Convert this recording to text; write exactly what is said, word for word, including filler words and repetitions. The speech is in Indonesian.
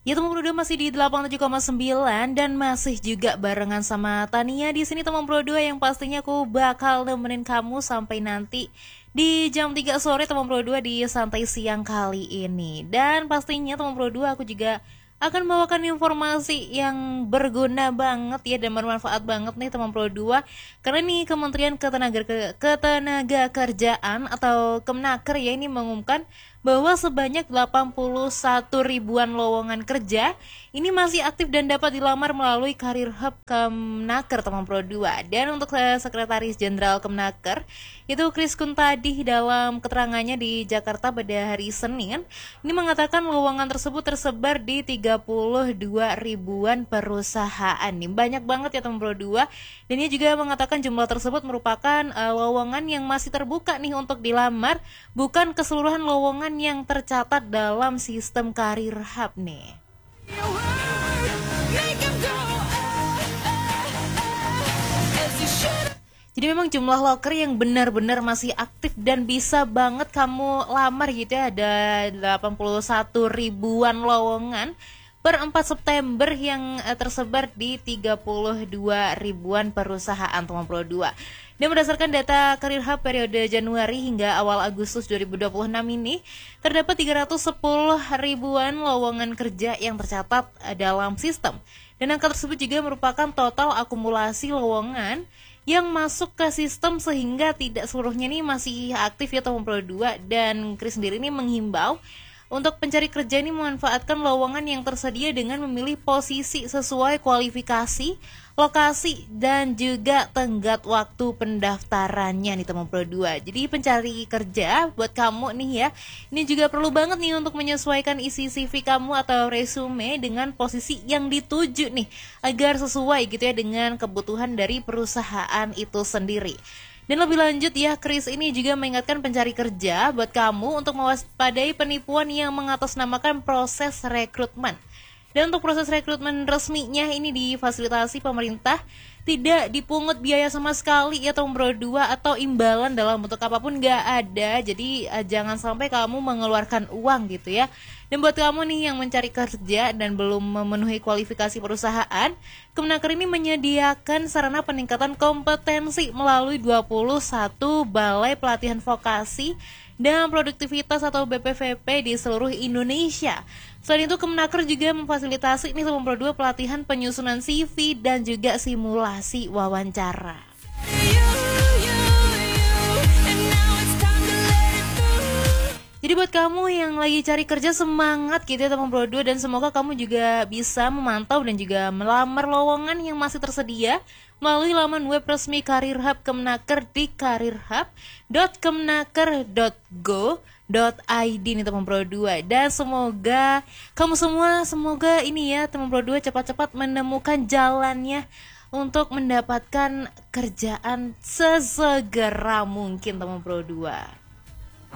Ya teman Pro dua masih di delapan puluh tujuh koma sembilan dan masih juga barengan sama Tania di sini teman Pro dua yang pastinya aku bakal nemenin kamu sampai nanti di jam tiga sore teman Pro dua di Santai Siang kali ini. Dan pastinya teman Pro dua aku juga akan membawakan informasi yang berguna banget ya dan bermanfaat banget nih teman Pro dua. Karena nih Kementerian Ketenaga Ketenaga Kerjaan atau Kemnaker ya ini mengumumkan bahwa sebanyak delapan puluh satu ribuan lowongan kerja ini masih aktif dan dapat dilamar melalui Karir Hub Kemnaker teman Pro dua. Dan untuk Sekretaris Jenderal Kemnaker itu Kris Kuntadi dalam keterangannya di Jakarta pada hari Senin ini mengatakan lowongan tersebut tersebar di tiga puluh dua ribuan perusahaan. Nih banyak banget ya teman Pro dua. Dan dia juga mengatakan jumlah tersebut merupakan uh, lowongan yang masih terbuka nih untuk dilamar, bukan keseluruhan lowongan yang tercatat dalam sistem Karir Hub nih. Jadi memang jumlah loker yang benar-benar masih aktif dan bisa banget kamu lamar gitu ya, ada delapan puluh satu ribuan lowongan per empat September yang tersebar di tiga puluh dua ribuan perusahaan teman Pro dua. Dan berdasarkan data Karir Hub periode Januari hingga awal Agustus dua ribu dua puluh enam ini, terdapat tiga ratus sepuluh ribuan lowongan kerja yang tercatat dalam sistem. Dan angka tersebut juga merupakan total akumulasi lowongan yang masuk ke sistem sehingga tidak seluruhnya ini masih aktif ya teman Pro dua. Dan Kris sendiri ini menghimbau untuk pencari kerja ini memanfaatkan lowongan yang tersedia dengan memilih posisi sesuai kualifikasi, lokasi, dan juga tenggat waktu pendaftarannya nih teman Pro dua. Jadi pencari kerja buat kamu nih ya, ini juga perlu banget nih untuk menyesuaikan isi C V kamu atau resume dengan posisi yang dituju nih, agar sesuai gitu ya dengan kebutuhan dari perusahaan itu sendiri. Dan lebih lanjut ya, Kris ini juga mengingatkan pencari kerja buat kamu untuk mewaspadai penipuan yang mengatasnamakan proses rekrutmen. Dan untuk proses rekrutmen resminya ini difasilitasi pemerintah, tidak dipungut biaya sama sekali ya teman Pro dua atau imbalan dalam bentuk apapun gak ada. Jadi uh, jangan sampai kamu mengeluarkan uang gitu ya. Dan buat kamu nih yang mencari kerja dan belum memenuhi kualifikasi perusahaan, Kemnaker ini menyediakan sarana peningkatan kompetensi melalui dua puluh satu balai pelatihan vokasi dan produktivitas atau B P V P di seluruh Indonesia. Selain itu Kemnaker juga memfasilitasi ini teman Pro dua pelatihan penyusunan C V dan juga simulasi wawancara. Jadi buat kamu yang lagi cari kerja semangat gitu ya teman Pro dua, dan semoga kamu juga bisa memantau dan juga melamar lowongan yang masih tersedia melalui laman web resmi Karir Hub Kemnaker di karirhub dot kemnaker dot go dot i d nih teman Pro dua. Dan semoga kamu semua, semoga ini ya teman Pro dua cepat-cepat menemukan jalannya untuk mendapatkan kerjaan sesegera mungkin teman Pro dua.